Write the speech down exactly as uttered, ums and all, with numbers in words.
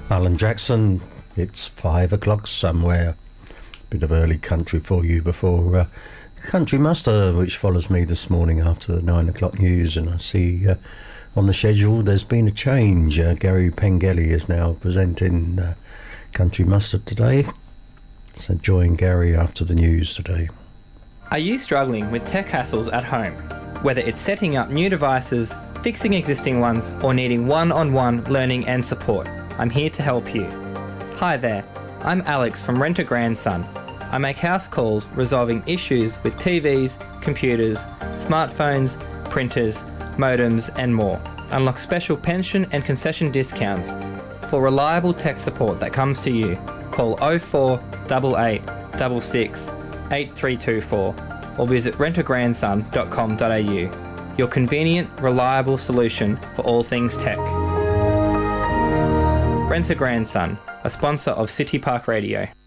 Alan Jackson, it's five o'clock somewhere. Bit of early country for you before uh, Country Muster, which follows me this morning after the nine o'clock news. And I see uh, on the schedule there's been a change. Uh, Gary Pengelly is now presenting uh, Country Muster today. So join Gary after the news today. Are you struggling with tech hassles at home? Whether it's setting up new devices, fixing existing ones, or needing one-on-one learning and support, I'm here to help you. Hi there, I'm Alex from Rent a Grandson. I make house calls resolving issues with T Vs, computers, smartphones, printers, modems and more. Unlock special pension and concession discounts. For reliable tech support that comes to you, call oh four eight eight six six eight three two four or visit rent a grandson dot com dot a u. Your convenient, reliable solution for all things tech. Rent a Grandson, a sponsor of City Park Radio.